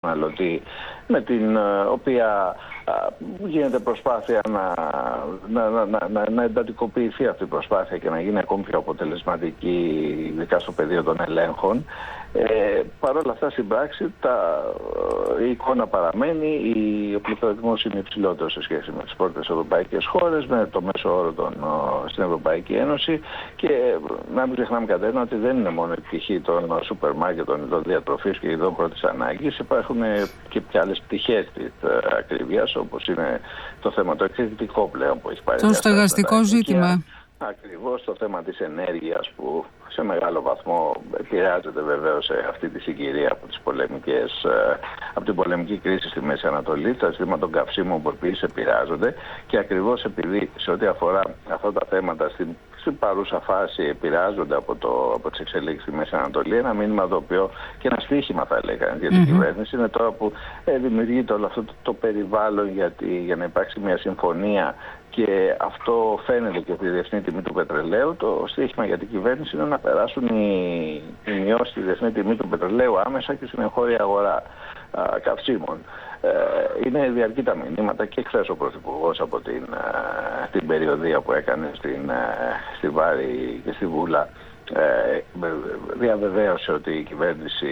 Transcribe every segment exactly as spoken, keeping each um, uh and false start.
καταναλωτή, με την οποία γίνεται προσπάθεια να, να, να, να, να εντατικοποιηθεί αυτή η προσπάθεια και να γίνει ακόμη πιο αποτελεσματική, ειδικά στο πεδίο των ελέγχων. Ε, Παρ' όλα αυτά, στην πράξη, τα, η εικόνα παραμένει, η, ο πληθωρισμός είναι υψηλότερος σε σχέση με τις πρώτες ευρωπαϊκές χώρες, με το μέσο όρο των, στην Ευρωπαϊκή Ένωση, και να μην ξεχνάμε κατένα ότι δεν είναι μόνο η πτυχή των σούπερ μάρκετ, των ειδών διατροφής και ειδών πρώτης ανάγκης, υπάρχουν και και άλλες πτυχές της ακρίβειας, όπως είναι το θέμα το εκρηκτικό πλέον που έχει πάρει. Το στεγαστικό ζήτημα. Ακριβώς το θέμα της ενέργειας, που σε μεγάλο βαθμό επηρεάζεται βεβαίως σε αυτή τη συγκυρία από, τις πολεμικές, από την πολεμική κρίση στη Μέση Ανατολή, τα ζητήματα των καυσίμων που επίσης επηρεάζονται, και ακριβώς επειδή σε ό,τι αφορά αυτά τα θέματα στην, στην παρούσα φάση επηρεάζονται από, το, από τις εξελίξεις στη Μέση Ανατολή, ένα μήνυμα το οποίο και ένα στοίχημα θα έλεγα για την mm-hmm. κυβέρνηση είναι τώρα που ε, δημιουργείται όλο αυτό το, το περιβάλλον για, τη, για να υπάρξει μια συμφωνία, και αυτό φαίνεται και από τη διεθνή τιμή του πετρελαίου. Το στοίχημα για την κυβέρνηση είναι να περάσουν οι, οι μειώσεις στη διεθνή τιμή του πετρελαίου άμεσα και στην εγχώρια αγορά α, καυσίμων. Ε, είναι διαρκή τα μηνύματα, και χθες ο Πρωθυπουργός από την, α, την περιοδία που έκανε στην, α, στη Βάρη και στη Βούλα ε, διαβεβαίωσε ότι η κυβέρνηση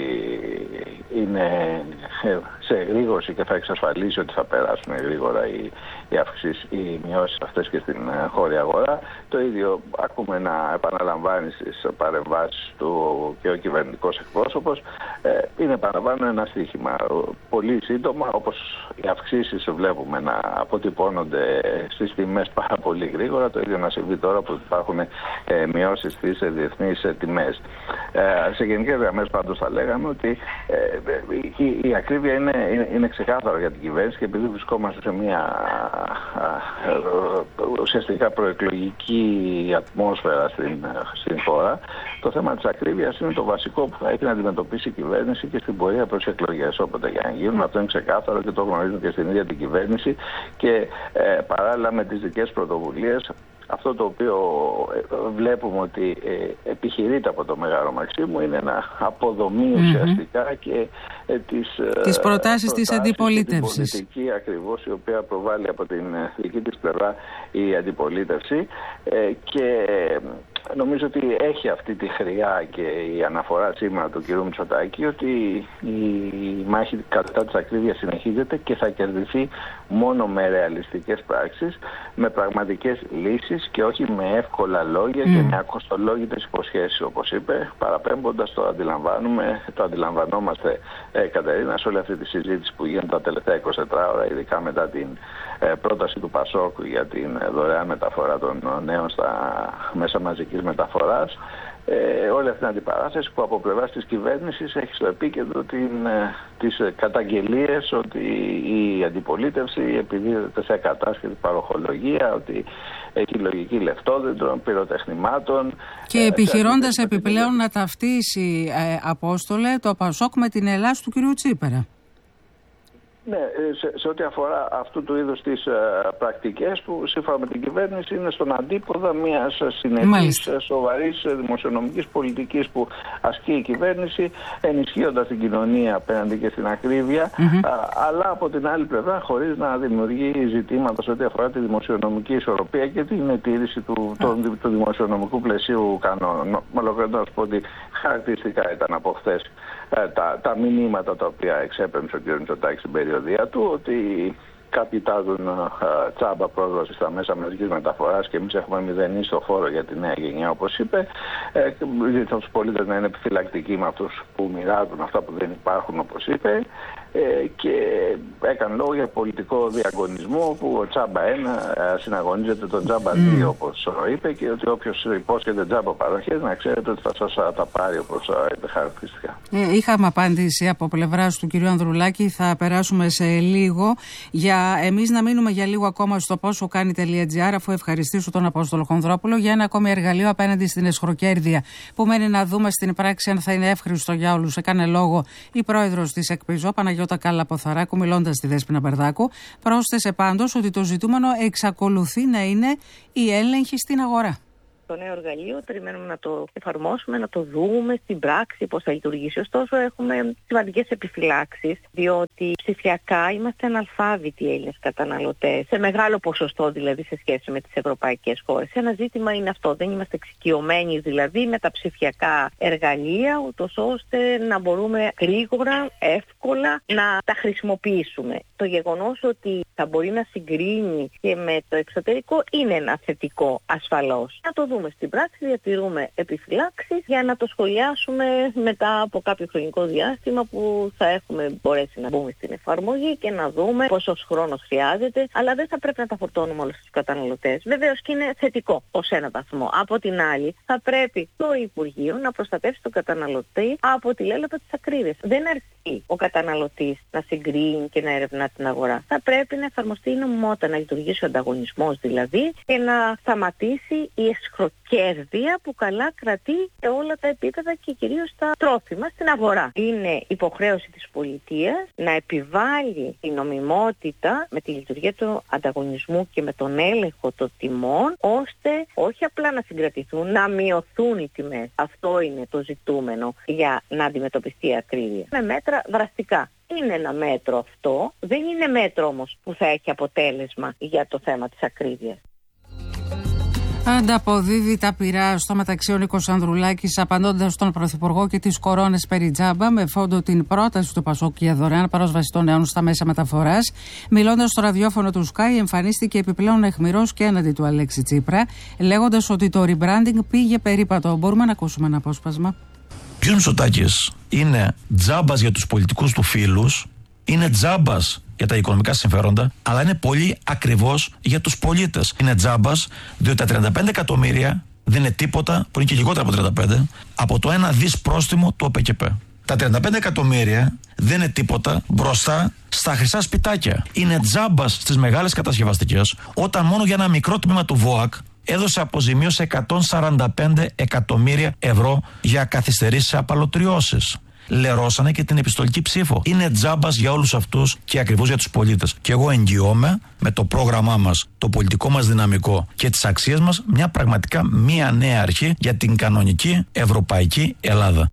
είναι σε εγρήγορση και θα εξασφαλίσει ότι θα περάσουν γρήγορα οι, οι αυξήσεις, οι μειώσεις αυτές και στην χώρια αγορά. Το ίδιο ακούμε να επαναλαμβάνει στις παρεμβάσεις του και ο κυβερνητικός εκπρόσωπος. Ε, είναι παραπάνω ένα στοίχημα. Πολύ σύντομα, όπως οι αυξήσεις βλέπουμε να αποτυπώνονται στις τιμές πάρα πολύ γρήγορα, το ίδιο να συμβεί τώρα που υπάρχουν ε, μειώσεις στις διεθνείς ε, τιμές. Ε, σε γενικές γραμμές πάντως θα λέγαμε ότι ε, η, η ακρίβεια είναι, είναι, είναι ξεκάθαρο για την κυβέρνηση, και επειδή βρισκόμαστε σε μια ουσιαστικά προεκλογική ατμόσφαιρα στην, στην χώρα, το θέμα της ακρίβειας είναι το βασικό που θα έχει να αντιμετωπίσει η κυβέρνηση και στην πορεία προς εκλογές. Όποτε για να γίνουν, αυτό είναι ξεκάθαρο και το γνωρίζουν και στην ίδια την κυβέρνηση, και ε, παράλληλα με τις δικές πρωτοβουλίες, αυτό το οποίο βλέπουμε ότι ε, επιχειρείται από το Μέγαρο Μαξίμου είναι να αποδομεί mm-hmm. ουσιαστικά και ε, τις, ε, τις προτάσεις της αντιπολίτευσης. Την πολιτική ακριβώς, η οποία προβάλλει από την δική της πλευρά η αντιπολίτευση, ε, και νομίζω ότι έχει αυτή τη χρειά και η αναφορά σήμερα του κ. Μητσοτάκη ότι η μάχη κατά της ακρίβειας συνεχίζεται και θα κερδιθεί μόνο με ρεαλιστικές πράξεις, με πραγματικές λύσεις και όχι με εύκολα λόγια mm. και με ακοστολόγητες υποσχέσεις, όπως είπε, παραπέμποντας το αντιλαμβάνουμε, το αντιλαμβανόμαστε ε, Κατερίνα, σε όλη αυτή τη συζήτηση που γίνεται τα τελευταία είκοσι τέσσερις ώρα, ειδικά μετά την ε, πρόταση του Πασόκ για την δωρεάν μεταφορά των νέων στα μέσα μαζικής μεταφοράς. Ε, όλη αυτή την αντιπαράθεση που από πλευράς της κυβέρνησης έχει στο επίκεντρο την, ε, τις καταγγελίες ότι η αντιπολίτευση επιδίδεται σε ακατάσχετη παροχολογία, ότι έχει λογική λεφτόδεντρων, πυροτεχνημάτων. Και επιχειρώντας ε, επιπλέον να ταυτίσει, ε, Απόστολε, το Πασόκ με την Ελλάς του κ. Τσίπρα. Ναι, σε, σε ό,τι αφορά αυτού του είδους τις uh, πρακτικές που σύμφωνα με την κυβέρνηση είναι στον αντίποδα μιας συνεχής σοβαρής δημοσιονομικής πολιτικής που ασκεί η κυβέρνηση, ενισχύοντας την κοινωνία απέναντι και στην ακρίβεια, mm-hmm. α, αλλά από την άλλη πλευρά χωρίς να δημιουργεί ζητήματα σε ό,τι αφορά τη δημοσιονομική ισορροπία και την τήρηση του, mm. του, του δημοσιονομικού πλαισίου κανόνων. Μολοκληρώνω να σου πω ότι χαρακτηριστικά ήταν από χθες τα, τα μηνύματα τα οποία εξέπεμψε ο κ. Μητσοτάκης στην περιοδία του, ότι κάποιοι τάζουν uh, τσάμπα πρόσβαση στα μέσα μαζικής μεταφοράς και εμείς έχουμε μηδενίσει το φόρο για τη νέα γενιά, όπως είπε. Ε, Ζήτησαν τους πολίτες να είναι επιφυλακτικοί με αυτούς που μοιράζουν αυτά που δεν υπάρχουν, όπως είπε. Ε, και έκανε λόγο για πολιτικό διαγωνισμό που ο Τσάμπα ένα συναγωνίζεται τον Τσάμπα δύο, mm. όπως είπε, και ότι όποιος υπόσχεται Τσάμπα παροχές να ξέρετε ότι θα σας τα πάρει, όπως είπε χαρακτηριστικά. Ε, είχαμε απάντηση από πλευράς του κ. Ανδρουλάκη, θα περάσουμε σε λίγο. Για εμείς να μείνουμε για λίγο ακόμα στο πόσο κάνει.gr, αφού ευχαριστήσω τον Απόστολο Χονδρόπουλο για ένα ακόμη εργαλείο απέναντι στην εσχροκέρδεια που μένει να δούμε στην πράξη αν θα είναι εύχριστο για όλους. Έκανε λόγο η πρόεδρος της ΕΚΠΙΖΟ, Παναγιώτα Κάλα-Ποθαράκου, μιλώντας στη Δέσποινα Μπερδάκου. Πρόσθεσε πάντως ότι το ζητούμενο εξακολουθεί να είναι η έλεγχη στην αγορά. το νέο εργαλείο, περιμένουμε να το εφαρμόσουμε, να το δούμε στην πράξη πώς θα λειτουργήσει. Ωστόσο, έχουμε σημαντικές επιφυλάξεις, διότι ψηφιακά είμαστε αναλφάβητοι οι Έλληνες καταναλωτές, σε μεγάλο ποσοστό δηλαδή σε σχέση με τις ευρωπαϊκές χώρες. Ένα ζήτημα είναι αυτό, δεν είμαστε εξοικειωμένοι δηλαδή με τα ψηφιακά εργαλεία, ούτως ώστε να μπορούμε γρήγορα, εύκολα να τα χρησιμοποιήσουμε. Το γεγονός ότι θα μπορεί να συγκρίνει και με το εξωτερικό είναι ένα θετικό ασφαλώς. Να το δούμε στην πράξη, διατηρούμε επιφυλάξεις για να το σχολιάσουμε μετά από κάποιο χρονικό διάστημα που θα έχουμε μπορέσει να μπούμε στην εφαρμογή και να δούμε πόσος χρόνος χρειάζεται, αλλά δεν θα πρέπει να τα φορτώνουμε όλα στους καταναλωτές. Βεβαίως και είναι θετικό ως ένα βαθμό. Από την άλλη, θα πρέπει το Υπουργείο να προστατεύσει τον καταναλωτή από τη λέλαπα της ακρίβειας. Δεν αρκεί ο καταναλωτής να συγκρίνει και να ερευνά την αγορά. Θα πρέπει να εφαρμοστεί η νομιμότητα, να λειτουργήσει ο ανταγωνισμός δηλαδή και να σταματήσει η εσχροκέρδεια που καλά κρατεί σε όλα τα επίπεδα και κυρίως τα τρόφιμα στην αγορά. Είναι υποχρέωση της πολιτείας να επιβάλλει την νομιμότητα με τη λειτουργία του ανταγωνισμού και με τον έλεγχο των τιμών, ώστε όχι απλά να συγκρατηθούν, να μειωθούν οι τιμές. Αυτό είναι το ζητούμενο για να αντιμετωπιστεί η ακρίβεια. Με μέτρα δραστικά. Είναι ένα μέτρο αυτό, δεν είναι μέτρο όμως που θα έχει αποτέλεσμα για το θέμα της ακρίβειας. Ανταποδίδει τα πειρά στο μεταξύ ο Νίκος Ανδρουλάκης, απαντώντας στον Πρωθυπουργό και τις κορώνες περί τζάμπα, με φόντο την πρόταση του Πασόκ για δωρεάν πρόσβαση των νέων στα μέσα μεταφοράς. Μιλώντας στο ραδιόφωνο του Sky, εμφανίστηκε επιπλέον αιχμηρός και έναντι του Αλέξη Τσίπρα, λέγοντας ότι το rebranding πήγε περίπατο. Μπορούμε να ακούσουμε ένα απόσπασμα. Ο κ. Μητσοτάκης είναι τζάμπας για τους πολιτικούς του φίλους, είναι τζάμπας για τα οικονομικά συμφέροντα, αλλά είναι πολύ ακριβώς για τους πολίτες. Είναι τζάμπας, διότι τα τριάντα πέντε εκατομμύρια δεν είναι τίποτα, που είναι και λιγότερα από τριάντα πέντε, από το ένα δις πρόστιμο του ΟΠΕΚΕΠ. Τα τριάντα πέντε εκατομμύρια δεν είναι τίποτα μπροστά στα χρυσά σπιτάκια. Είναι τζάμπας στις μεγάλες κατασκευαστικές, όταν μόνο για ένα μικρό τμήμα του ΒΟΑΚ έδωσε αποζημίωση εκατόν σαράντα πέντε εκατομμύρια ευρώ για καθυστερήσεις απαλωτριώσεις. Λερώσανε και την επιστολική ψήφο. Είναι τζάμπας για όλους αυτούς και ακριβώς για τους πολίτες. Και εγώ εγγυώμαι με το πρόγραμμά μας, το πολιτικό μας δυναμικό και τις αξίες μας, μια πραγματικά μια νέα αρχή για την κανονική ευρωπαϊκή Ελλάδα.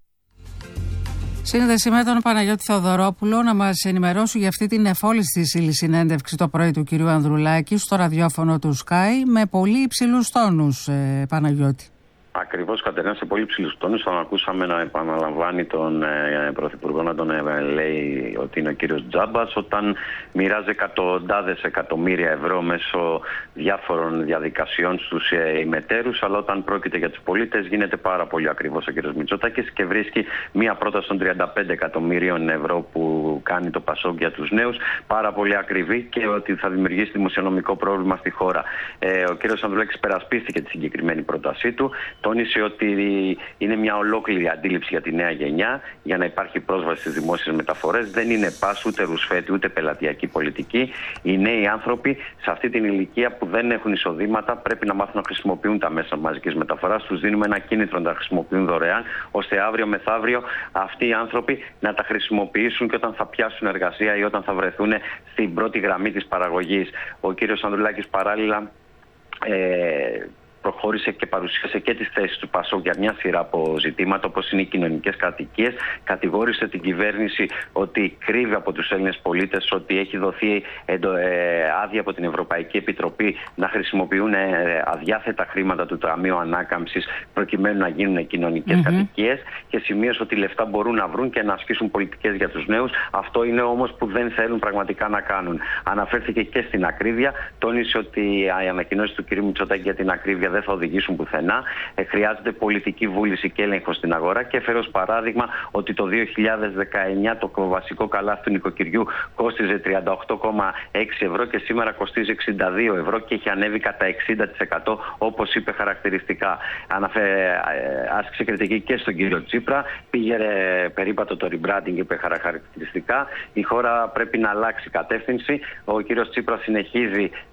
Σύνδεση με τον Παναγιώτη Θεοδωρόπουλο να μας ενημερώσει για αυτή την εφόλιστη συνέντευξη το πρωί του κυρίου Ανδρουλάκη στο ραδιόφωνο του Sky με πολύ υψηλούς τόνους, ε, Παναγιώτη. Ακριβώς, Κατερίνα, σε πολύ ψηλούς τόνους. Τον ακούσαμε να επαναλαμβάνει τον ε, Πρωθυπουργό να τον ε, λέει ότι είναι ο κύριος Τζάμπας, όταν μοιράζει εκατοντάδες εκατομμύρια ευρώ μέσω διάφορων διαδικασιών στους ε, ημετέρους, αλλά όταν πρόκειται για τους πολίτες γίνεται πάρα πολύ ακριβώς ο κύριος Μητσοτάκης και βρίσκει μία πρόταση των τριάντα πέντε εκατομμύριων ευρώ που κάνει το Πασόκ για τους νέους πάρα πολύ ακριβή και ότι θα δημιουργήσει δημοσιονομικό πρόβλημα στη χώρα. Ε, ο κύριος Ανδρουλάκης περασπίστηκε τη συγκεκριμένη πρότασή του. Τόνισε ότι είναι μια ολόκληρη αντίληψη για τη νέα γενιά για να υπάρχει πρόσβαση στις δημόσιες μεταφορές. Δεν είναι πας ούτε ρουσφέτη ούτε πελατειακή πολιτική. Οι νέοι άνθρωποι σε αυτή την ηλικία που δεν έχουν εισοδήματα πρέπει να μάθουν να χρησιμοποιούν τα μέσα μαζικής μεταφοράς. Τους δίνουμε ένα κίνητρο να τα χρησιμοποιούν δωρεάν, ώστε αύριο μεθαύριο αυτοί οι άνθρωποι να τα χρησιμοποιήσουν και όταν θα πιάσουν εργασία ή όταν θα βρεθούν στην πρώτη γραμμή της παραγωγής. Ο κύριος Ανδρουλάκης παράλληλα Ε, προχώρησε και παρουσίασε και τις θέσεις του Πασόκ για μια σειρά από ζητήματα, όπως είναι οι κοινωνικές κατοικίες. Κατηγόρησε την κυβέρνηση ότι κρύβει από τους Έλληνες πολίτες ότι έχει δοθεί άδεια από την Ευρωπαϊκή Επιτροπή να χρησιμοποιούν αδιάθετα χρήματα του Ταμείου Ανάκαμψης προκειμένου να γίνουν κοινωνικές mm-hmm. κατοικίες και σημείωσε ότι λεφτά μπορούν να βρουν και να ασκήσουν πολιτικές για τους νέους. Αυτό είναι όμως που δεν θέλουν πραγματικά να κάνουν. Αναφέρθηκε και στην ακρίβεια. Τόνισε ότι οι ανακοινώσεις του κ. Μητσοτάκη για την ακρίβεια δεν θα οδηγήσουν πουθενά. Ε, χρειάζεται πολιτική βούληση και έλεγχο στην αγορά και έφερε ως παράδειγμα ότι το δύο χιλιάδες δεκαεννιά το βασικό καλάθι του νοικοκυριού κόστιζε τριάντα οκτώ κόμμα έξι ευρώ και σήμερα κοστίζει εξήντα δύο ευρώ και έχει ανέβει κατά εξήντα τοις εκατό όπως είπε χαρακτηριστικά. Αναφε... άσκησε κριτική και στον κύριο Τσίπρα. Πήγε περίπατο το rebranding, είπε χαρακτηριστικά. Η χώρα πρέπει να αλλάξει κατεύθυνση. Ο κύριος Τσίπρα συνεχίζει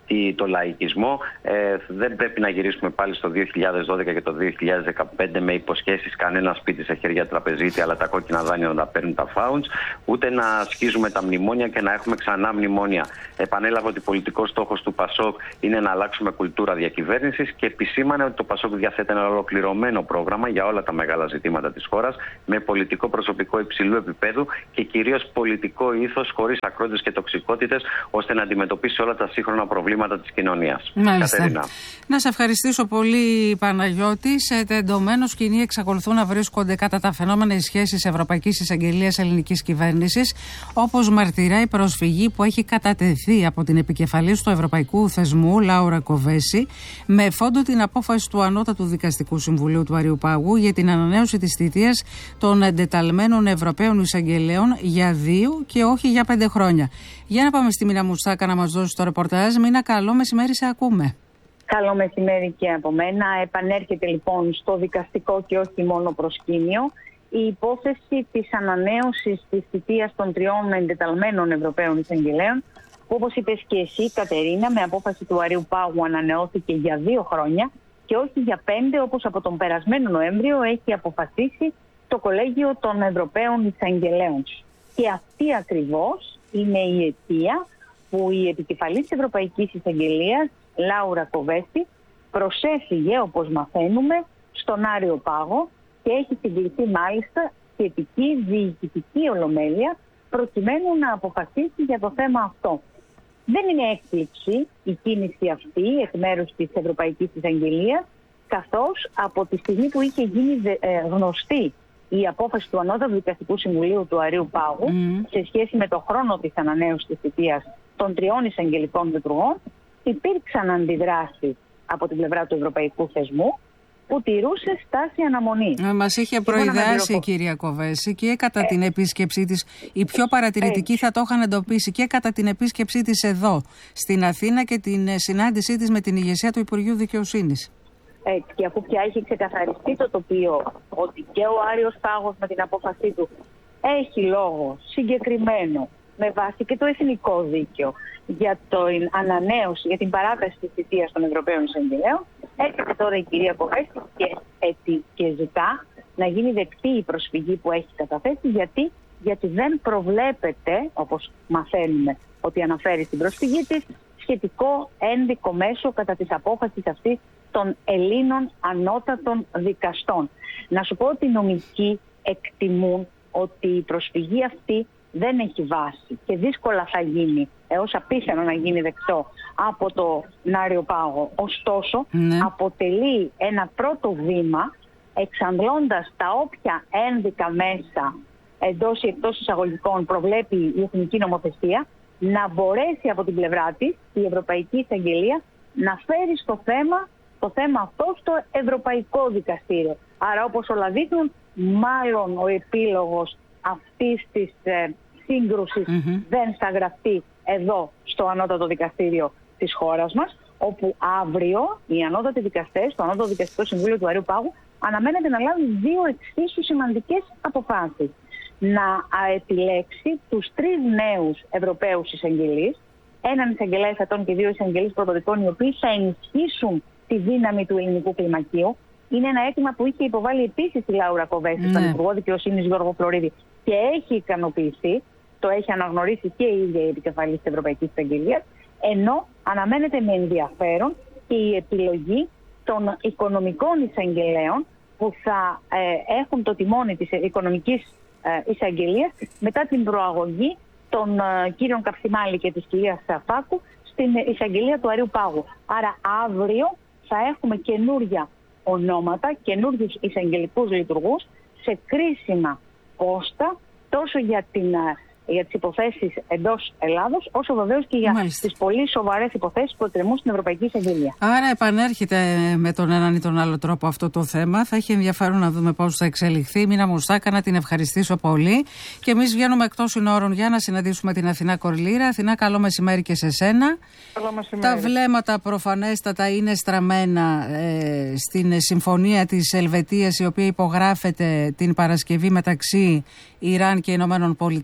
το λαϊκισμό. Ε, δεν πρέπει να γυρίσουμε πάλι στο δύο χιλιάδες δώδεκα και το δύο χιλιάδες δεκαπέντε με υποσχέσεις κανένα σπίτι σε χέρια τραπεζίτη, αλλά τα κόκκινα δάνεια να τα παίρνουν τα φάουντς, ούτε να σκίζουμε τα μνημόνια και να έχουμε ξανά μνημόνια. Επανέλαβε ότι πολιτικός στόχος του Πασόκ είναι να αλλάξουμε κουλτούρα διακυβέρνησης και επισήμανε ότι το Πασόκ διαθέτει ένα ολοκληρωμένο πρόγραμμα για όλα τα μεγάλα ζητήματα της χώρας, με πολιτικό προσωπικό υψηλού επίπεδου και κυρίως πολιτικό ήθος χωρίς ακρότητες και τοξικότητες, ώστε να αντιμετωπίσει όλα τα σύγχρονα προβλήματα της κοινωνίας. Μάλιστα. Να σε ευχαριστήσω πολύ, Παναγιώτη. Σε τεντωμένο σκηνή εξακολουθούν να βρίσκονται κατά τα φαινόμενα οι σχέσεις Ευρωπαϊκής Εισαγγελίας Ελληνικής Κυβέρνησης, όπως μαρτυρά η προσφυγή που έχει κατατεθεί από την επικεφαλής του Ευρωπαϊκού Θεσμού, Λάουρα Κοβέση, με φόντο την απόφαση του Ανώτατου Δικαστικού Συμβουλίου του Αριουπάγου για την ανανέωση της θητείας των εντεταλμένων Ευρωπαίων Εισαγγελέων για δύο και όχι για πέντε χρόνια. Για να πάμε στη Μίνα Μουστάκα να μας δώσει το ρεπορτάζ. Μίνα, καλό μεσημέρι, σε ακούμε. Καλό μεσημέρι και από μένα. Επανέρχεται λοιπόν στο δικαστικό και όχι μόνο προσκήνιο η υπόθεση της ανανέωσης της θητείας των τριών εντεταλμένων Ευρωπαίων Εισαγγελέων, που όπως είπες και εσύ, Κατερίνα, με απόφαση του Αριουπάγου ανανεώθηκε για δύο χρόνια και όχι για πέντε, όπως από τον περασμένο Νοέμβριο έχει αποφασίσει το Κολέγιο των Ευρωπαίων Εισαγγελέων. Και αυτή ακριβώς είναι η αιτία που η επικεφαλής Ευρωπαϊκής Εισαγγελίας, Λάουρα Κοβέση, προσέφυγε, όπως μαθαίνουμε, στον Άριο Πάγο και έχει συγκληθεί μάλιστα σχετική διοικητική ολομέλεια προκειμένου να αποφασίσει για το θέμα αυτό. Δεν είναι έκπληξη η κίνηση αυτή εκ μέρους της Ευρωπαϊκής Εισαγγελίας, καθώς από τη στιγμή που είχε γίνει γνωστή η απόφαση του Ανώτατου Δικαστικού Συμβουλίου του Αρείου Πάγου mm. σε σχέση με το χρόνο της ανανέωσης της θητείας των τριών εισαγγελικών λειτουργών, υπήρξαν αντιδράσεις από την πλευρά του Ευρωπαϊκού Θεσμού που τηρούσε στάση αναμονή. Μας είχε προειδεάσει η κυρία Κοβέση και κατά ε, την επίσκεψή της, οι πιο παρατηρητικοί ε, θα το είχαν εντοπίσει και κατά την επίσκεψή της εδώ στην Αθήνα και την συνάντησή της με την ηγεσία του Υπουργείου Δικαιοσύνης. Έτσι, και αφού πια έχει ξεκαθαριστεί το τοπίο ότι και ο Άριος Πάγος με την απόφασή του έχει λόγο συγκεκριμένο με βάση και το εθνικό δίκαιο για την ανανέωση, για την παράταση της θητείας των Ευρωπαίων Εισαγγελέων, έρχεται τώρα η κυρία Κοβέση και, και ζητά να γίνει δεκτή η προσφυγή που έχει καταθέσει. Γιατί, γιατί δεν προβλέπεται, όπως μαθαίνουμε ότι αναφέρει στην προσφυγή της, σχετικό ένδικο μέσο κατά της απόφασης αυτής των Ελλήνων ανώτατων δικαστών. Να σου πω ότι οι νομικοί εκτιμούν ότι η προσφυγή αυτή δεν έχει βάση και δύσκολα θα γίνει, έως απίθανο να γίνει δεκτό από το Άριο Πάγο. Ωστόσο, ναι. αποτελεί ένα πρώτο βήμα, εξαντλώντας τα όποια ένδικα μέσα εντός ή εκτός εισαγωγικών προβλέπει η εθνική νομοθεσία, να μπορέσει από την πλευρά της η Ευρωπαϊκή Εισαγγελία να φέρει στο θέμα, το θέμα αυτό στο Ευρωπαϊκό Δικαστήριο. Άρα, όπως όλα δείχνουν, μάλλον ο επίλογος αυτής της ε, σύγκρουσης mm-hmm. δεν θα γραφτεί εδώ στο Ανώτατο Δικαστήριο της χώρας μας, όπου αύριο οι ανώτατοι δικαστές, το Ανώτατο Δικαστικό Συμβούλιο του Αρείου Πάγου, αναμένεται να λάβει δύο εξίσου σημαντικές αποφάσεις. Να επιλέξει τους τρεις νέους Ευρωπαίους εισαγγελείς, έναν εισαγγελέα εφετών και δύο εισαγγελείς πρωτοδικών, οι οποίοι θα ενισχύσουν τη δύναμη του ελληνικού κλιμακίου. Είναι ένα αίτημα που είχε υποβάλει επίσης η Λάουρα Κοβέση mm. στον Υπουργό Δικαιοσύνης Γιώργο Φλωρίδη και έχει ικανοποιηθεί, το έχει αναγνωρίσει και η ίδια η επικεφαλής της Ευρωπαϊκής Εισαγγελίας, ενώ αναμένεται με ενδιαφέρον και η επιλογή των οικονομικών εισαγγελέων που θα ε, έχουν το τιμόνι της οικονομικής ε, εισαγγελίας μετά την προαγωγή των ε, κύριων Καυθιμάλη και της κυρίας Σαφάκου στην εισαγγελία του Αρείου Πάγου. Άρα αύριο θα έχουμε καινούρια ονόματα, καινούριους εισαγγελικούς λειτουργούς σε κρίσιμα πόστα, τόσο για, την, για τις υποθέσεις εντός Ελλάδος, όσο βεβαίως και για Μάλιστα. τις πολύ σοβαρές υποθέσεις που εκκρεμούν στην Ευρωπαϊκή Εισαγγελία. Άρα επανέρχεται με τον έναν ή τον άλλο τρόπο αυτό το θέμα. Θα έχει ενδιαφέρον να δούμε πώς θα εξελιχθεί. Μίνα Μουστάκα, να την ευχαριστήσω πολύ. Και εμείς βγαίνουμε εκτός συνόρων για να συναντήσουμε την Αθηνά Κορλήρα. Αθηνά, καλό μεσημέρι και σε σένα. Καλό μεσημέρι. Τα βλέμματα προφανέστατα είναι στραμμένα ε, στην συμφωνία της Ελβετίας, η οποία υπογράφεται την Παρασκευή μεταξύ Ιράν και Ηνωμένων Πολιτειών,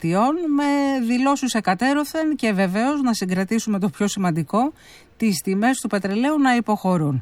με δηλώσεις εκατέρωθεν και βεβαίως να συγκρατήσουμε το πιο σημαντικό, τις τιμές του πετρελαίου να υποχωρούν.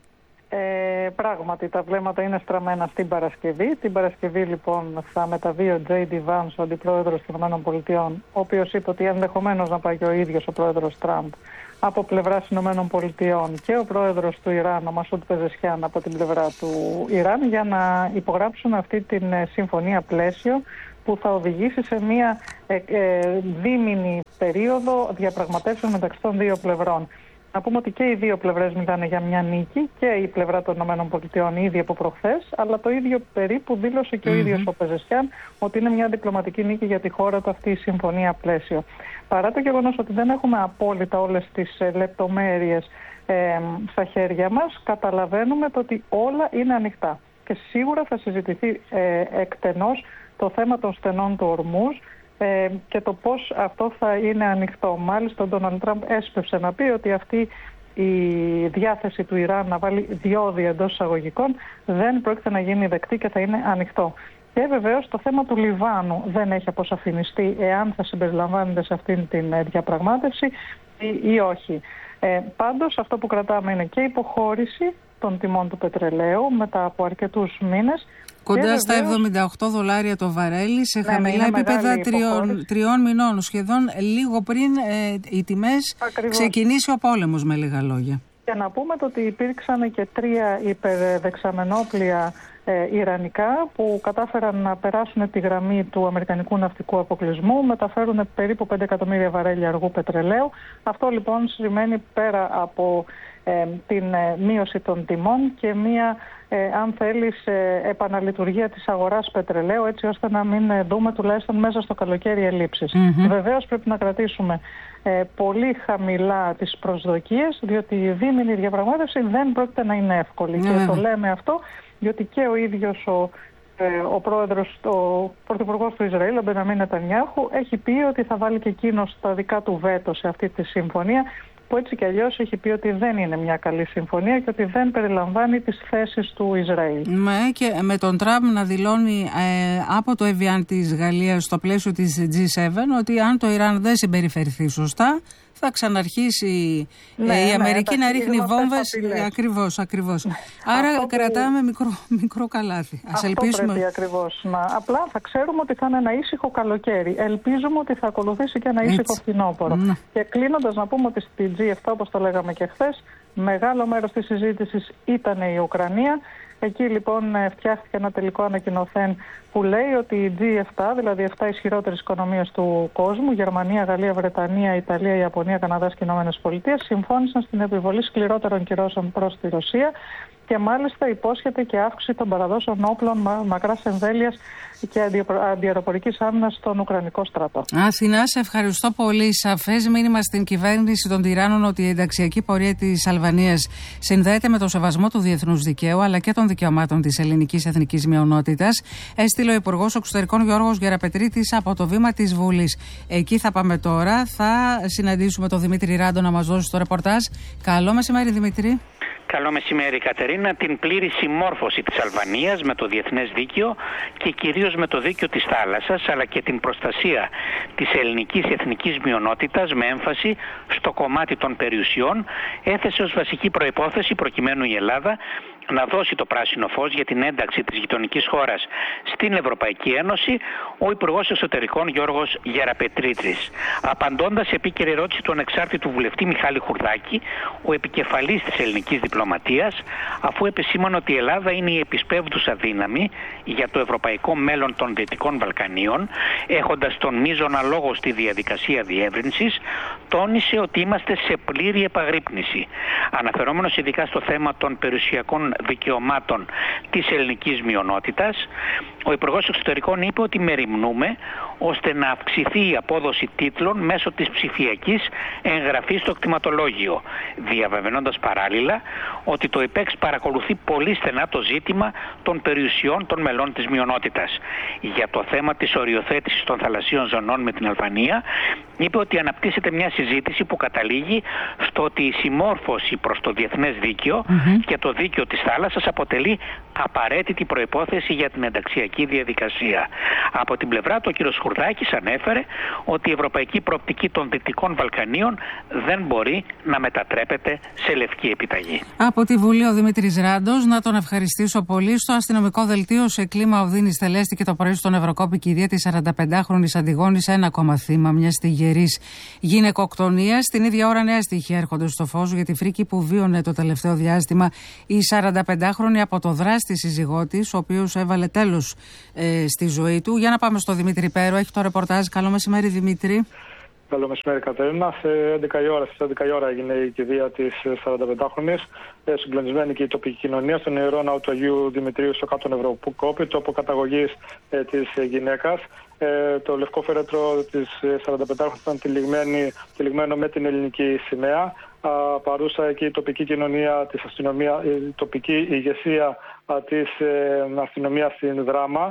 Ε, πράγματι τα βλέμματα είναι στραμμένα στην Παρασκευή. Την Παρασκευή λοιπόν θα μεταβεί ο Τζέι Ντι Vance, ο αντιπρόεδρος των ΗΠΑ, ο οποίος είπε ότι ενδεχομένως να πάει και ο ίδιος ο πρόεδρος Τραμπ από πλευράς ΗΠΑ και ο πρόεδρος του Ιράν, ο Μασούντ Πεζεσχιάν, από την πλευρά του Ιράν, για να υπογράψουν αυτή την συμφωνία πλαίσιο που θα οδηγήσει σε μια ε, ε, δίμηνη περίοδο διαπραγματεύσεων μεταξύ των δύο πλευρών. Να πούμε ότι και οι δύο πλευρές μιλάνε για μια νίκη, και η πλευρά των ΗΠΑ ήδη από προχθές, αλλά το ίδιο περίπου δήλωσε και ο mm-hmm. ίδιος ο Πεζεσχιάν, ότι είναι μια διπλωματική νίκη για τη χώρα του αυτή η συμφωνία πλαίσιο. Παρά το γεγονός ότι δεν έχουμε απόλυτα όλες τις ε, λεπτομέρειες ε, στα χέρια μας, καταλαβαίνουμε το ότι όλα είναι ανοιχτά. Και σίγουρα θα συζητηθεί ε, εκτενώς το θέμα των στενών του Ορμούζ, Ε, και το πώς αυτό θα είναι ανοιχτό. Μάλιστα ο Ντόναλντ Τραμπ έσπευσε να πει ότι αυτή η διάθεση του Ιράν να βάλει διόδια εντός εισαγωγικών δεν πρόκειται να γίνει δεκτή και θα είναι ανοιχτό. Και βεβαίως το θέμα του Λιβάνου δεν έχει αποσαφινιστεί εάν θα συμπεριλαμβάνεται σε αυτήν την διαπραγμάτευση ή, ή όχι. Ε, πάντως αυτό που κρατάμε είναι και υποχώρηση των τιμών του πετρελαίου μετά από αρκετούς μήνες. Κοντά βεβαίως, στα εβδομήντα οκτώ δολάρια το βαρέλι, σε ναι, χαμηλά επίπεδα τριών, τριών μηνών, σχεδόν λίγο πριν ε, οι τιμές Ακριβώς. ξεκινήσει ο πόλεμος, με λίγα λόγια. Και να πούμε το ότι υπήρξαν και τρία υπερδεξαμενόπλια ε, ιρανικά που κατάφεραν να περάσουν τη γραμμή του αμερικανικού ναυτικού αποκλεισμού, μεταφέρουν περίπου πέντε εκατομμύρια βαρέλια αργού πετρελαίου. Αυτό λοιπόν σημαίνει, πέρα από ε, την ε, μείωση των τιμών, και μία Ε, αν θέλεις, ε, επαναλειτουργία της αγοράς πετρελαίου, έτσι ώστε να μην ε, δούμε τουλάχιστον μέσα στο καλοκαίρι ελλείψεις. Mm-hmm. Βεβαίως πρέπει να κρατήσουμε ε, πολύ χαμηλά τις προσδοκίες, διότι η δίμηνη διαπραγμάτευση δεν πρόκειται να είναι εύκολη. Mm-hmm. Και το λέμε αυτό διότι και ο ίδιος ο, ε, ο πρόεδρος, ο πρωθυπουργός του Ισραήλ, ο Μπενιαμίν Νετανιάχου, έχει πει ότι θα βάλει και εκείνος τα δικά του βέτο σε αυτή τη συμφωνία, που έτσι κι αλλιώς έχει πει ότι δεν είναι μια καλή συμφωνία και ότι δεν περιλαμβάνει τις θέσεις του Ισραήλ. Ναι, και με τον Τραμπ να δηλώνει ε, από το Εβιάν της Γαλλίας στο πλαίσιο της τζι επτά ότι αν το Ιράν δεν συμπεριφερθεί σωστά, θα ξαναρχίσει ναι, ε, η Αμερική ναι, να ρίχνει βόμβες. Ακριβώς, ακριβώς. Άρα αυτό κρατάμε που... μικρό, μικρό καλάθι. Ας αυτό ελπίσουμε... πρέπει ακριβώς. Να... Απλά θα ξέρουμε ότι θα είναι ένα ήσυχο καλοκαίρι. Ελπίζουμε ότι θα ακολουθήσει και ένα ήσυχο φθινόπωρο. Ναι. Και κλείνοντας να πούμε ότι στη τζι επτά, όπως το λέγαμε και χθες, μεγάλο μέρος της συζήτησης ήταν η Ουκρανία. Εκεί λοιπόν φτιάχτηκε ένα τελικό ανακοινωθέν που λέει ότι οι τζι επτά, δηλαδή επτά ισχυρότερες οικονομίες του κόσμου, Γερμανία, Γαλλία, Βρετανία, Ιταλία, Ιαπωνία, Καναδάς και Ηνωμένες Πολιτείες, συμφώνησαν στην επιβολή σκληρότερων κυρώσεων προς τη Ρωσία, και μάλιστα υπόσχεται και αύξηση των παραδόσεων όπλων μα, μακράς εμβέλειας και αντιαεροπορικής άμυνας στον Ουκρανικό στρατό. Αθηνά, σε ευχαριστώ πολύ. Σαφές μήνυμα στην κυβέρνηση των τυράννων ότι η ενταξιακή πορεία της Αλβανίας συνδέεται με το σεβασμό του διεθνούς δικαίου αλλά και των δικαιωμάτων της ελληνικής εθνικής μειονότητας. Έστειλε ο Υπουργός Εξωτερικών Γιώργος Γεραπετρίτης από το βήμα της Βουλής. Εκεί θα πάμε τώρα. Θα συναντήσουμε τον Δημήτρη Ράντο να μας δώσει το ρεπορτάζ. Καλό μεσημέρι, Δημήτρη. Καλό μεσημέρι, Κατερίνα. Την πλήρη συμμόρφωση της Αλβανίας με το διεθνές δίκαιο και κυρίως με το δίκαιο της θάλασσας, αλλά και την προστασία της ελληνικής εθνικής μειονότητας με έμφαση στο κομμάτι των περιουσιών, έθεσε ως βασική προϋπόθεση προκειμένου η Ελλάδα να δώσει το πράσινο φως για την ένταξη της γειτονικής χώρας στην Ευρωπαϊκή Ένωση, ο Υπουργός Εσωτερικών Γιώργος Γεραπετρίτης. Απαντώντας σε επίκαιρη ερώτηση του ανεξάρτητου βουλευτή Μιχάλη Χουρδάκη, ο επικεφαλής της ελληνικής διπλωματίας, αφού επεσήμανε ότι η Ελλάδα είναι η επισπεύδουσα δύναμη για το ευρωπαϊκό μέλλον των Δυτικών Βαλκανίων, έχοντας τον μείζωνα λόγο στη διαδικασία διεύρυνσης, τόνισε ότι είμαστε σε πλήρη επαγρύπνηση. Αναφερόμενος ειδικά στο θέμα των περιουσιακών δικαιωμάτων της ελληνικής μειονότητας, ο Υπουργός Εξωτερικών είπε ότι μεριμνούμε ώστε να αυξηθεί η απόδοση τίτλων μέσω της ψηφιακής εγγραφής στο κτηματολόγιο, διαβεβαιώνοντας παράλληλα ότι το ΕΠΕΞ παρακολουθεί πολύ στενά το ζήτημα των περιουσιών των μελών της μειονότητας. Για το θέμα της οριοθέτησης των θαλασσίων ζωνών με την Αλβανία, είπε ότι αναπτύσσεται μια συζήτηση που καταλήγει στο ότι η συμμόρφωση προς το διεθνές δίκαιο mm-hmm. και το δίκαιο της θάλασσας αποτελεί απαραίτητη προϋπόθεση για την ενταξιακή διαδικασία. Από την πλευρά του, ο κ. Χουρδάκης ανέφερε ότι η ευρωπαϊκή προοπτική των Δυτικών Βαλκανίων δεν μπορεί να μετατρέπεται σε λευκή επιταγή. Από τη Βουλή ο Δημήτρης Ράντος, να τον ευχαριστήσω πολύ. Στο αστυνομικό δελτίο σε κλίμα οδύνης στελέστηκε το πρωί στον Ευρωκόπη κηδεία της σαρανταπεντάχρονης Αντιγόνης, ένα ακόμα θύμα μιας τυγερής γυναικοκτονίας. Την ίδια ώρα νέα στοιχεία έρχονται στο φως για τη φρίκη που βίωνε το τελευταίο διάστημα η σαρανταπεντάχρονη από το δράστη σύζυγό της, ο οποίος έβαλε τέλος ε, στη ζωή του. Για να πάμε στο Δημήτρη Πέρο, έχει το ρεπορτάζ. Καλό μεσημέρι, Δημήτρη. Καλό μεσημέρι, Κατερίνα. Σε έντεκα η ώρα, στις έντεκα η ώρα έγινε η κηδεία της σαρανταπεντάχρονης. Συγκλονισμένη και η τοπική κοινωνία στον ιερό ναό του Αγίου Δημητρίου στο κάτω Ευρωκόπη, τόπο καταγωγής ε, της γυναίκας. Ε, το λευκό φέρετρο της σαρανταπεντάχρονης ήταν τυλιγμένο με την ελληνική σημαία. Α, παρούσα εκεί η τοπική κοινωνία της αστυνομίας, η τοπική ηγεσία α, της ε, αστυνομίας στην Δράμα.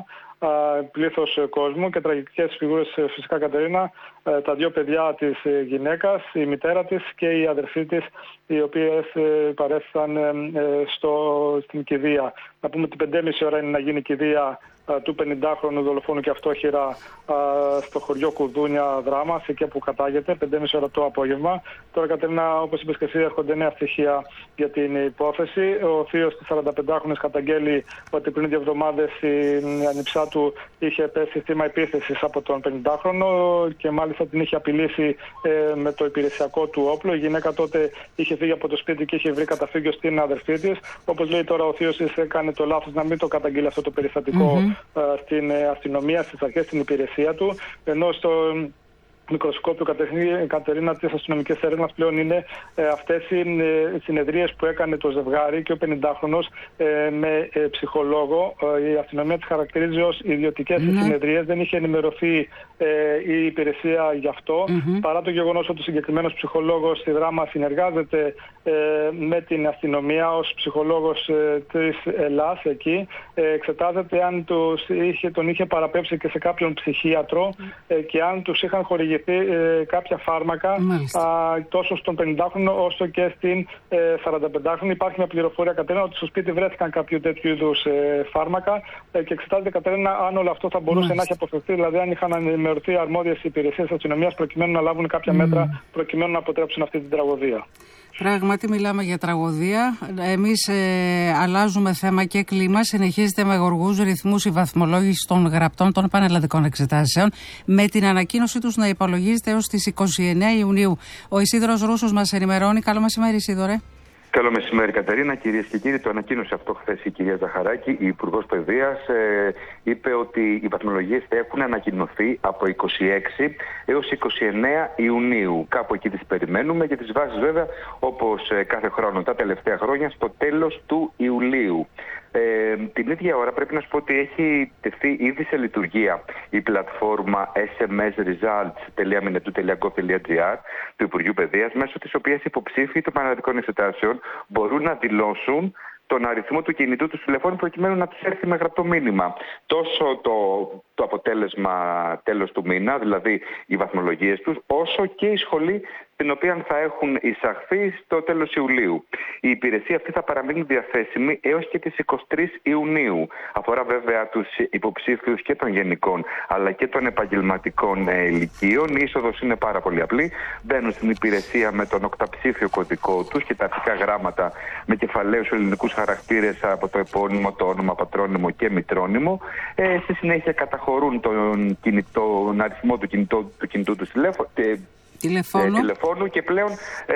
Πλήθος κόσμου και τραγικές φιγούρες, φυσικά, Κατερίνα, τα δύο παιδιά της γυναίκας, η μητέρα της και η αδερφή της, οι οποίες παρέστησαν στο, στην κηδεία. Να πούμε ότι πέντε και μισή ώρα είναι να γίνει η κηδεία του πενηντάχρονου δολοφόνου και αυτόχειρα στο χωριό Κουδούνια Δράμας, εκεί που κατάγεται, πέντε και μισή ώρα το απόγευμα. Τώρα, Κατερίνα, όπως είπες και εσύ, έρχονται νέα στοιχεία για την υπόθεση. Ο θείος της σαρανταπεντάχρονης καταγγέλει ότι πριν δύο εβδομάδες η ανιψά του είχε πέσει θύμα επίθεσης από τον πενηντάχρονο και μάλιστα την είχε απειλήσει ε, με το υπηρεσιακό του όπλο. Η γυναίκα τότε είχε φύγει από το σπίτι και είχε βρει καταφύγιο στην αδερφή της. Όπως λέει τώρα, ο θείος της έκανε το λάθος να μην το καταγγείλει αυτό το περιστατικό mm-hmm. στην αστυνομία, στις αρχές, στην υπηρεσία του, ενώ στο μικροσκόπιο, Κατερίνα, της αστυνομικής έρευνας πλέον είναι ε, αυτές οι ε, συνεδρίες που έκανε το ζευγάρι και ο πενηντάχρονος ε, με ε, ψυχολόγο. Ε, η αστυνομία τις χαρακτηρίζει ως ιδιωτικές mm-hmm. συνεδρίες. Δεν είχε ενημερωθεί ε, η υπηρεσία γι' αυτό, mm-hmm. παρά το γεγονός ότι ο συγκεκριμένος ψυχολόγος στη Δράμα συνεργάζεται ε, με την αστυνομία ως ψυχολόγος ε, της Ελλάς εκεί. Ε, εξετάζεται αν τους είχε, τον είχε παραπέμψει και σε κάποιον ψυχίατρο ε, και αν τους είχαν χορηγηθεί Ε, κάποια φάρμακα α, τόσο στον πενηντάχρονο όσο και στην ε, σαρανταπεντάχρονη. Υπάρχει μια πληροφορία, Κατερίνα, ότι στο σπίτι βρέθηκαν κάποιο τέτοιου είδους ε, φάρμακα ε, και εξετάζεται, Κατερίνα, αν όλο αυτό θα μπορούσε Μάλιστα. να έχει αποφευθεί, δηλαδή αν είχαν ενημερωθεί αρμόδιες υπηρεσίες αστυνομίας προκειμένου να λάβουν κάποια mm. μέτρα προκειμένου να αποτρέψουν αυτή την τραγωδία. Πράγματι, μιλάμε για τραγωδία. Εμείς ε, αλλάζουμε θέμα και κλίμα. Συνεχίζεται με γοργούς ρυθμούς η βαθμολόγηση των γραπτών των πανελλαδικών εξετάσεων, με την ανακοίνωσή τους να υπολογίζεται έως τις είκοσι εννέα Ιουνίου. Ο Ισίδωρος Ρούσος μας ενημερώνει. Καλό μεσημέρι, Ισίδωρε. Καλό μεσημέρι, Κατερίνα. Κυρίες και κύριοι, το ανακοίνωσε αυτό χθες η κυρία Ζαχαράκη, η Υπουργός Παιδείας. Ε, είπε ότι οι βαθμολογίες θα έχουν ανακοινωθεί από είκοσι έξι έως είκοσι εννέα Ιουνίου. Κάπου εκεί τις περιμένουμε και τις βάσεις, βέβαια, όπως ε, κάθε χρόνο τα τελευταία χρόνια, στο τέλος του Ιουλίου. Ε, την ίδια ώρα πρέπει να σου πω ότι έχει τεθεί ήδη σε λειτουργία η πλατφόρμα ες εμ ες results τελεία μινετού τελεία gov τελεία gr του Υπουργείου Παιδείας, μέσω της οποίας υποψήφοι των πανελλαδικών εξετάσεων μπορούν να δηλώσουν τον αριθμό του κινητού του τηλεφώνου προκειμένου να τους έρθει με γραπτό μήνυμα τόσο το, το αποτέλεσμα τέλος του μήνα, δηλαδή οι βαθμολογίες τους, όσο και η σχολή την οποία θα έχουν εισαχθεί στο τέλος Ιουλίου. Η υπηρεσία αυτή θα παραμείνει διαθέσιμη έως και τις εικοστή τρίτη Ιουνίου. Αφορά βέβαια τους υποψήφιους και των γενικών αλλά και των επαγγελματικών ηλικίων. Η είσοδος είναι πάρα πολύ απλή. Μπαίνουν στην υπηρεσία με τον οκταψήφιο κωδικό τους και τα αρχικά γράμματα με κεφαλαίους ελληνικούς χαρακτήρες από το επώνυμο, το όνομα, πατρόνυμο και μητρόνυμο. Ε, στη συνέχεια καταχωρούν τον, κινητό, τον αριθμό του κινητού του, κινητού του τηλέφωνου. Τηλεφώνου. Ε, τηλεφώνου και πλέον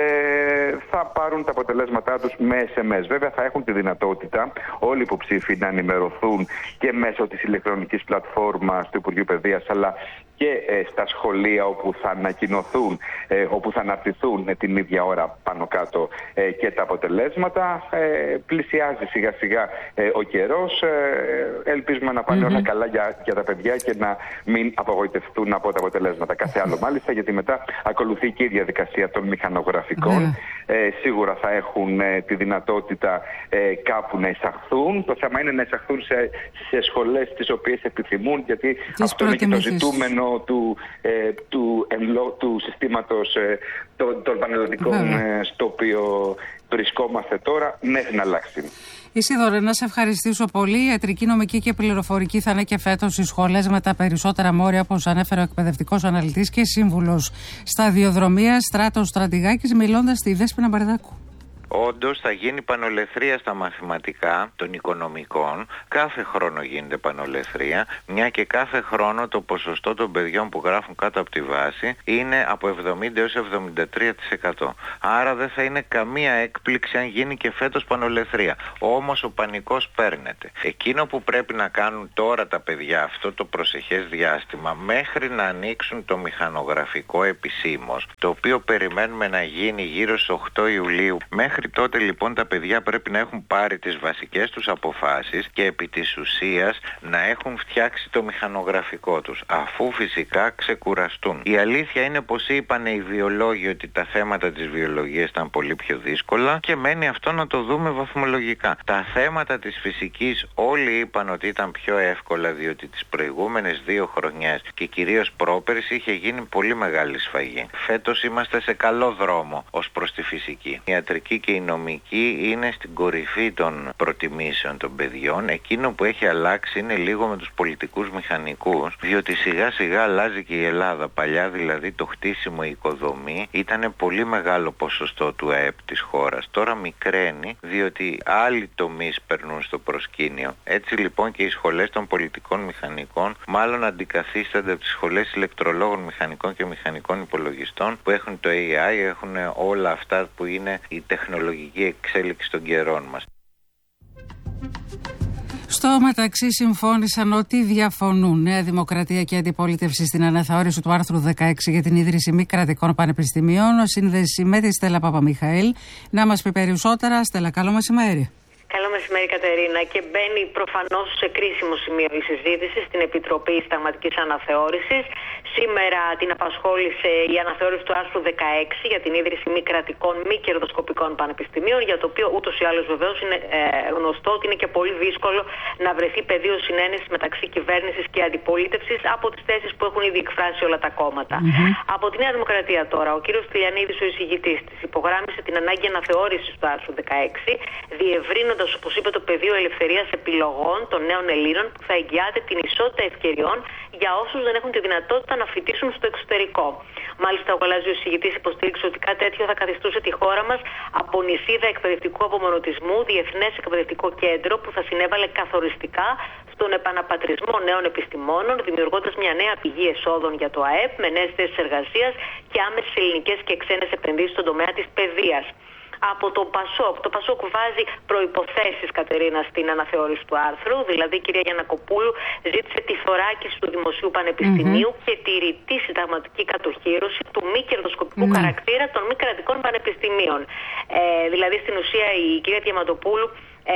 ε, θα πάρουν τα αποτελέσματά τους με ες εμ ες. Βέβαια θα έχουν τη δυνατότητα όλοι οι υποψήφοι να ενημερωθούν και μέσω της ηλεκτρονικής πλατφόρμας του Υπουργείου Παιδείας αλλά και ε, στα σχολεία όπου θα ανακοινωθούν ε, όπου θα αναρτηθούν την ίδια ώρα πάνω κάτω ε, και τα αποτελέσματα. Ε, πλησιάζει σιγά σιγά ε, ο καιρός. Ε, ελπίζουμε να πάνε mm-hmm. όλα καλά για, για τα παιδιά και να μην απογοητευτούν από τα αποτελέσματα. Κάθε άλλο μάλιστα, γιατί μετά ακολουθεί και η διαδικασία των μηχανογραφικών. Mm-hmm. Ε, σίγουρα θα έχουν ε, τη δυνατότητα ε, κάπου να εισαχθούν. Το θέμα είναι να εισαχθούν σε, σε σχολές τις οποίες επιθυμούν, γιατί τις αυτό είναι και το ζητούμενο του, ε, του, του, του συστήματος ε, των, των πανελλαδικών ε, στο οποίο βρισκόμαστε τώρα, μέχρι να αλλάξει. Ισίδωρε, να σε ευχαριστήσω πολύ. Ιατρική, νομική και πληροφορική θα είναι και φέτος στις σχολές με τα περισσότερα μόρια, όπως ανέφερε ο εκπαιδευτικός αναλυτής και σύμβουλος σταδιοδρομίας Στράτος Στρατηγάκης, μιλώντας στη Δέσποινα Μπαρδάκου. Όντως θα γίνει πανολεθρία στα μαθηματικά των οικονομικών. Κάθε χρόνο γίνεται πανολεθρία, μια και κάθε χρόνο το ποσοστό των παιδιών που γράφουν κάτω από τη βάση είναι από εβδομήντα έως εβδομήντα τρία τοις εκατό. Άρα δεν θα είναι καμία έκπληξη αν γίνει και φέτος πανολεθρία. Όμως ο πανικός παίρνεται. Εκείνο που πρέπει να κάνουν τώρα τα παιδιά αυτό το προσεχές διάστημα, μέχρι να ανοίξουν το μηχανογραφικό επισήμως, το οποίο περιμένουμε να γίνει γύρω στις οκτώ Ιουλίου, μέχρι Μέχρι τότε λοιπόν τα παιδιά πρέπει να έχουν πάρει τις βασικές τους αποφάσεις και επί της ουσίας να έχουν φτιάξει το μηχανογραφικό τους, αφού φυσικά ξεκουραστούν. Η αλήθεια είναι πως είπαν οι βιολόγοι ότι τα θέματα της βιολογίας ήταν πολύ πιο δύσκολα και μένει αυτό να το δούμε βαθμολογικά. Τα θέματα της φυσικής όλοι είπαν ότι ήταν πιο εύκολα, διότι τις προηγούμενες δύο χρονιές και κυρίως πρόπερση είχε γίνει πολύ μεγάλη σφαγή. Φέτος είμαστε σε καλό δρόμο ως προς τη φυσική. Η ιατρική και η νομική είναι στην κορυφή των προτιμήσεων των παιδιών. Εκείνο που έχει αλλάξει είναι λίγο με τους πολιτικούς μηχανικούς, διότι σιγά σιγά αλλάζει και η Ελλάδα. Παλιά δηλαδή το χτίσιμο, η οικοδομή ήταν πολύ μεγάλο ποσοστό του ΑΕΠ της χώρας. Τώρα μικραίνει, διότι άλλοι τομείς περνούν στο προσκήνιο. Έτσι λοιπόν και οι σχολές των πολιτικών μηχανικών μάλλον αντικαθίστανται από τις σχολές ηλεκτρολόγων μηχανικών και μηχανικών υπολογιστών, που έχουν το έι άι, έχουν όλα αυτά που είναι η τεχνολογική εξέλιξη των καιρών μας. Στο μεταξύ συμφώνησαν ότι διαφωνούν Νέα Δημοκρατία και Αντιπολίτευση στην αναθεώρηση του άρθρου δεκαέξι για την ίδρυση μη κρατικών πανεπιστημίων. Σύνδεση με τη Στέλλα Παπαμιχαήλ. Να μας πει περισσότερα. Στέλλα, καλό μεσημέρι. Καλό μεσημέρι, Κατερίνα. Και μπαίνει προφανώς σε κρίσιμο σημείο η συζήτηση στην Επιτροπή Συνταγματικής Αναθεώρησης. Σήμερα την απασχόλησε η αναθεώρηση του άρθρου δεκαέξι για την ίδρυση μη κρατικών, μη κερδοσκοπικών πανεπιστημίων, για το οποίο ούτως ή άλλως βεβαίως είναι ε, γνωστό ότι είναι και πολύ δύσκολο να βρεθεί πεδίο συνένεσης μεταξύ κυβέρνησης και αντιπολίτευσης από τις θέσεις που έχουν ήδη εκφράσει όλα τα κόμματα. Mm-hmm. Από τη Νέα Δημοκρατία τώρα, ο κύριος Τηλιανίδης, ο εισηγητής της, υπογράμμισε την ανάγκη αναθεώρησης του άρθρου δεκαέξι, διευρύνοντας, όπως είπε, το πεδίο ελευθερίας επιλογών των νέων Ελλήνων, που θα εγγυάται την ισότητα ευκαιριών για όσους δεν έχουν τη δυνατότητα να φοιτήσουν στο εξωτερικό. Μάλιστα, ο γαλάζιος εισηγητής υποστήριξε ότι κάτι τέτοιο θα καθιστούσε τη χώρα μας από νησίδα εκπαιδευτικού απομονωτισμού, διεθνές εκπαιδευτικό κέντρο που θα συνέβαλε καθοριστικά στον επαναπατρισμό νέων επιστημόνων, δημιουργώντας μια νέα πηγή εσόδων για το ΑΕΠ με νέες θέσεις εργασίας και άμεσες ελληνικές και ξένες επενδύσεις στον τομέα της παιδείας. Από το ΠΑΣΟΚ. Το ΠΑΣΟΚ βάζει προϋποθέσεις, Κατερίνα, στην αναθεώρηση του άρθρου. Δηλαδή, η κυρία Γιαννακοπούλου ζήτησε τη θωράκιση του Δημοσίου Πανεπιστημίου mm-hmm. και τη ρητή συνταγματική κατοχήρωση του μη κερδοσκοπικού mm-hmm. χαρακτήρα των μη κρατικών πανεπιστημίων. Ε, δηλαδή, στην ουσία, η κυρία Διαμαντοπούλου Ε,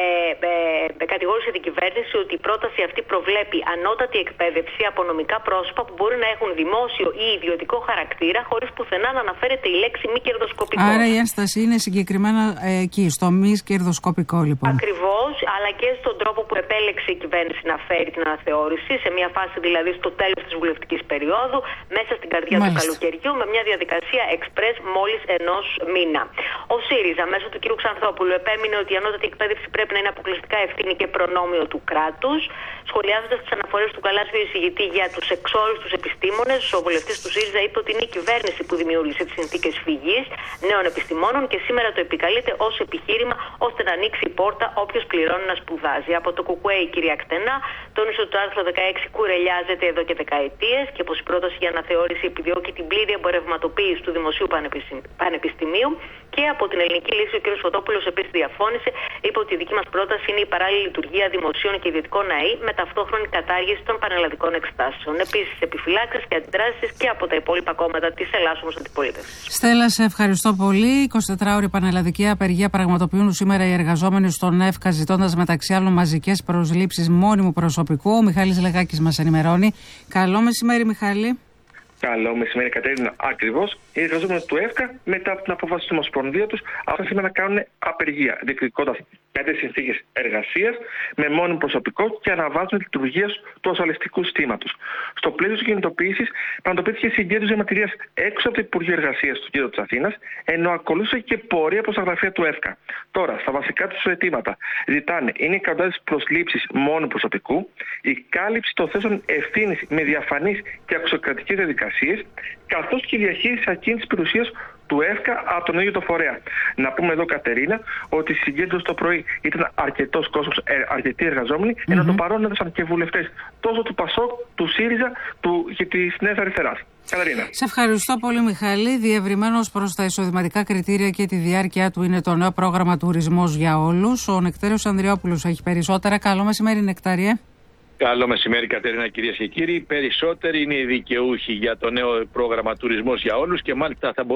ε, κατηγόρησε την κυβέρνηση ότι η πρόταση αυτή προβλέπει ανώτατη εκπαίδευση από νομικά πρόσωπα που μπορεί να έχουν δημόσιο ή ιδιωτικό χαρακτήρα, χωρίς πουθενά να αναφέρεται η λέξη μη κερδοσκοπικό. Άρα η ένσταση είναι συγκεκριμένα ε, εκεί, στο μη κερδοσκοπικό λοιπόν. Ακριβώς, αλλά και στον τρόπο που επέλεξε η κυβέρνηση να φέρει την αναθεώρηση, σε μια φάση δηλαδή στο τέλος της βουλευτικής περίοδου, μέσα στην καρδιά Μάλιστα. του καλοκαιριού, με μια διαδικασία εξπρές μόλις ενός μήνα. Ο ΣΥΡΙΖΑ, μέσω του κ. Ξανθόπουλου, επέμεινε ότι η ανώτατη εκπαίδευση πρέπει να είναι αποκλειστικά ευθύνη και προνόμιο του κράτους. Σχολιάζοντας τις αναφορές του γαλάζιου εισηγητή για τους εξόριστους επιστήμονες, ο βουλευτής του ΣΥΡΙΖΑ είπε ότι είναι η κυβέρνηση που δημιούργησε τις συνθήκες φυγής νέων επιστημόνων και σήμερα το επικαλείται ως επιχείρημα ώστε να ανοίξει η πόρτα όποιος πληρώνει πληρώνει να σπουδάζει. Από το Κουκουέ η κυρία Κτενά τόνισε ότι το άρθρο δεκαέξι κουρελιάζεται εδώ και δεκαετίες και πως η πρόταση για αναθεώρηση επιδιώκει την πλήρη εμπορευματοποίηση του Δημοσίου Πανεπιστημίου. Και από την Ελληνική Λύση ο κ. Φωτόπουλος επίσης διαφώνησε, είπε ότι η δική μας πρόταση είναι η παράλληλη λειτουργία δημοσίων και ιδιωτικών ΑΕΗ με ταυτόχρονη κατάργηση των πανελλαδικών εξετάσεων. Επίσης, επιφυλάξεις και αντιδράσεις και από τα υπόλοιπα κόμματα της ελάσσομος αντιπολίτευσης. Στέλλα, σε ευχαριστώ πολύ. εικοσιτετράωρη πανελλαδική απεργία πραγματοποιούν σήμερα οι εργαζόμενοι στον ΕΦΚΑ, ζητώντας μεταξύ άλλων μαζικές προσλήψεις μόνιμου προσωπικού. Ο Μιχάλης Λεγάκης μας ενημερώνει. Καλό μεσημέρι, Μιχάλη. Καλό μεσημέρι, Κατερίνα. Ακριβώς. Οι εργαζόμενοι του ΕΦΚΑ, μετά από την απόφαση του Ομοσπονδία του, αυτά σήμερα να κάνουν απεργία, διεκδικώντας πέντε συνθήκες εργασίας με μόνιμο προσωπικό και αναβάζουν τη λειτουργία του ασφαλιστικού συστήματος. Στο πλαίσιο της κινητοποίησης, πραγματοποιήθηκε συγκέντρωση διαμαρτυρίας έξω από το Υπουργείο Εργασίας του κέντρου της Αθήνας, ενώ ακολούθησε και πορεία προς τα γραφεία του ΕΦΚΑ. Τώρα, στα βασικά τους αιτήματα, ζητάνε είναι εκατοντάδες προσλήψεις μόνιμου προσωπικού, η κάλυψη των θέσεων ευθύνης με διαφανείς και αξιοκρατικές διαδικασίες, καθώς και η διαχείριση ακίνητης περιουσίας του ΕΦΚΑ από τον ίδιο το φορέα. Να πούμε εδώ, Κατερίνα, ότι η συγκέντρωση το πρωί ήταν αρκετός κόσμος, ε, αρκετοί εργαζόμενοι, mm-hmm. ενώ το παρόν έδωσαν και βουλευτές τόσο του ΠΑΣΟΚ, του ΣΥΡΙΖΑ του, και της Νέας Αριστεράς. Κατερίνα. Σε ευχαριστώ πολύ, Μιχάλη. Διευρυμένος προς τα εισοδηματικά κριτήρια και τη διάρκεια του είναι το νέο πρόγραμμα Τουρισμός για Όλους. Ο Νεκτάριος Ανδριόπουλος έχει περισσότερα. Καλό μεσημέρι, Νεκτάριε. Καλό μεσημέρι, Κατερίνα, κυρίες και κύριοι. Περισσότεροι είναι οι δικαιούχοι για το νέο πρόγραμμα Τουρισμός για Όλους και μάλιστα θα μπορούν